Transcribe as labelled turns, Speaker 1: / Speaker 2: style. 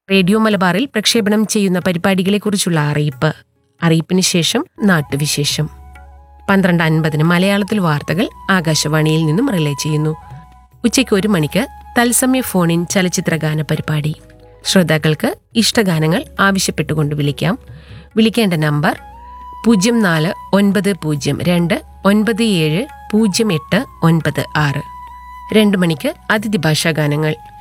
Speaker 1: Radio മലബാറിൽ പ്രക്ഷേപണം ചെയ്യുന്ന പരിപാടികളെക്കുറിച്ചുള്ള അറിയിപ്പിന് ശേഷം നാട്ടുവിശേഷം. 12:50 മലയാളത്തിൽ വാർത്തകൾ ആകാശവാണിയിൽ നിന്നും റിലേ ചെയ്യുന്നു. ഉച്ചയ്ക്ക് 1 മണിക്ക് തത്സമയ ഫോണിൻ ചലച്ചിത്രഗാന പരിപാടി. ശ്രോതാക്കൾക്ക് ഇഷ്ടഗാനങ്ങൾ ആവശ്യപ്പെട്ടുകൊണ്ട് വിളിക്കാം. വിളിക്കേണ്ട നമ്പർ 049029700896. 2 മണിക്ക് അതിഥി ഭാഷാ ഗാനങ്ങൾ.